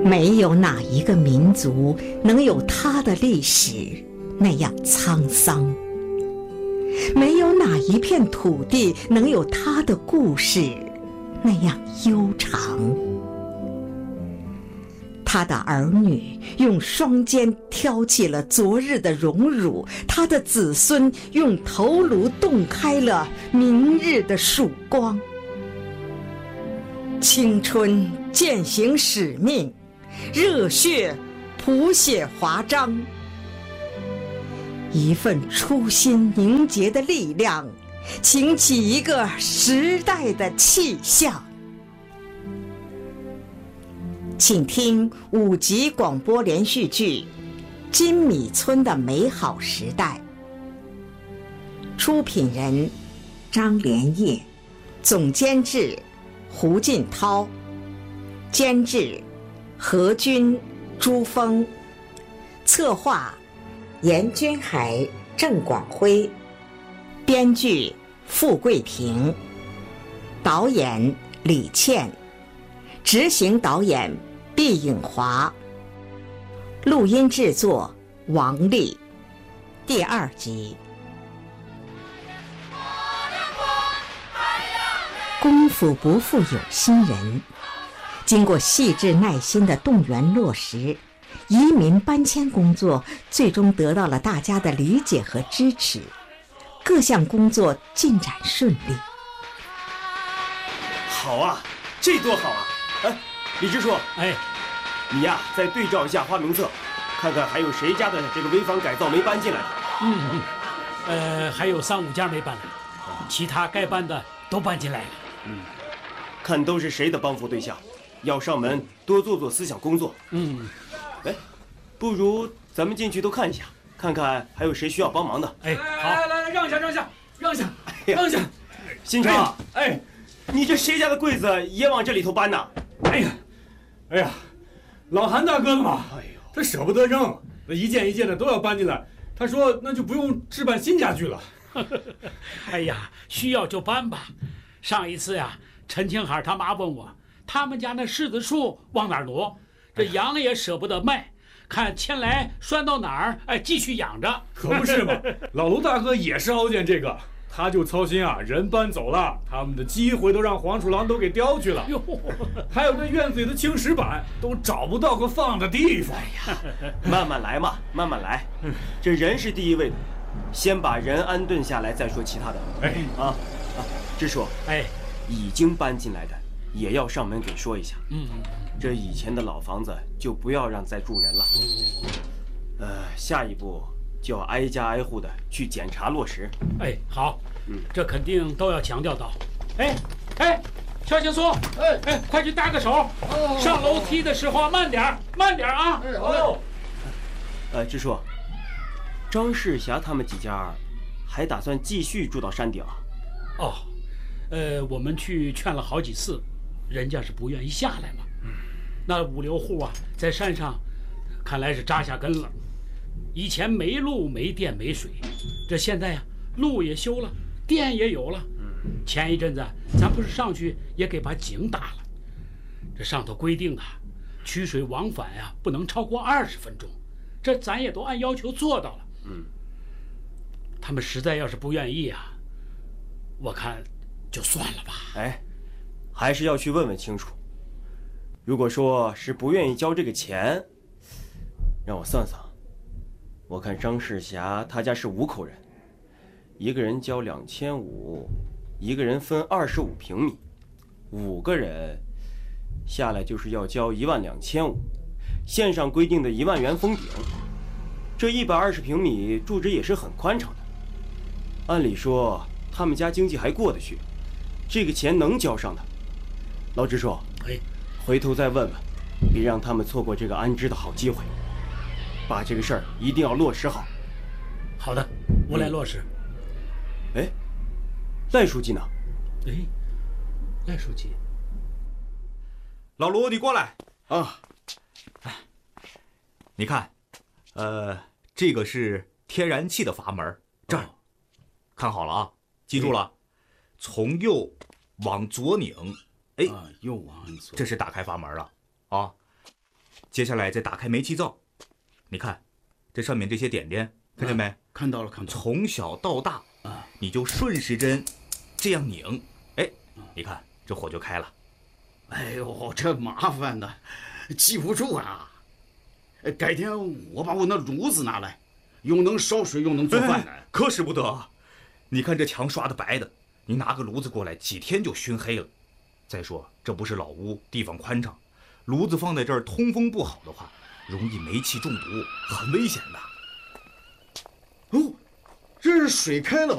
没有哪一个民族能有它的历史那样沧桑，没有哪一片土地能有它的故事那样悠长。他的儿女用双肩挑起了昨日的荣辱，他的子孙用头颅洞开了明日的曙光。青春践行使命，热血谱写华章，一份初心凝结的力量，擎起一个时代的气象。请听5集广播连续剧《金米村的美好时代》，出品人张连业，总监制胡进涛，监制何军、朱峰，策划严君海、郑广辉，编剧傅桂平，导演李倩，执行导演毕颖华，录音制作王丽。第2集。功夫不负有心人，经过细致耐心的动员落实，移民搬迁工作最终得到了大家的理解和支持，各项工作进展顺利。 好啊，这多好啊！哎，李支书，你呀，再对照一下花名册，看看还有谁家的这个危房改造没搬进来的。 还有3、5家没搬来，其他该搬的都搬进来了。 看都是谁的帮扶对象，要上门多做思想工作。不如咱们进去都看一下，看看还有谁需要帮忙的。 好，来，让一下。 新成，你这谁家的柜子也往这里头搬呢？ 哎呀，老韩大哥的嘛，他舍不得扔，那一件一件的都要搬进来。他说那就不用置办新家具了。 需要就搬吧。上一次呀，陈清海他妈问我，他们家那柿子树往哪儿挪？这羊也舍不得卖，看迁来拴到哪儿，继续养着。 可不是嘛，老卢大哥也是熬见这个，他就操心啊，人搬走了，他们的机会都让黄鼠狼都给叼去了。还有那院子里的青石板都找不到个放的地方。 慢慢来嘛，慢慢来。这人是第一位的，先把人安顿下来再说其他的。支书，已经搬进来的也要上门给说一下。这以前的老房子就不要让再住人了。下一步就要挨家挨户的去检查落实。 好，这肯定都要强调到。肖先苏，快去搭个手。上楼梯的时候慢点啊。 好。 支书，张世霞他们几家还打算继续住到山顶啊？ 我们去劝了好几次，人家是不愿意下来嘛。那5、6户啊，在山上，看来是扎下根了。以前没路、没电、没水，这现在呀，路也修了，电也有了。前一阵子咱不是上去也给把井打了，这上头规定啊，取水往返呀不能超过20分钟，这咱也都按要求做到了。他们实在要是不愿意啊，我看就算了吧。 还是要去问问清楚。如果说是不愿意交这个钱，让我算算，我看张世霞他家是5口人，一个人交2500，一个人分25平米，5个人下来就是要交12500，线上规定的1万元封顶。这120平米住着也是很宽敞的，按理说他们家经济还过得去，这个钱能交上的。老支书，回头再问问，别让他们错过这个安置的好机会，把这个事儿一定要落实好。 好的，我来落实。 赖书记呢？ 赖书记， 老卢，你过来啊！ 你看，这个是天然气的阀门，这儿，看好了啊，记住了，从右往左拧，右往左，这是打开阀门了啊。 接下来再打开煤气灶，你看，这上面这些点点，看见没？ 看到了，看到了。 从小到大啊，你就顺时针这样拧，哎，你看这火就开了。 哎呦，这麻烦的，记不住啊。改天我把我那炉子拿来，又能烧水又能做饭呢。 可使不得，你看这墙刷的白的，你拿个炉子过来，几天就熏黑了。再说这不是老屋，地方宽敞，炉子放在这儿通风不好的话，容易煤气中毒，很危险的。 哦，这是水开了。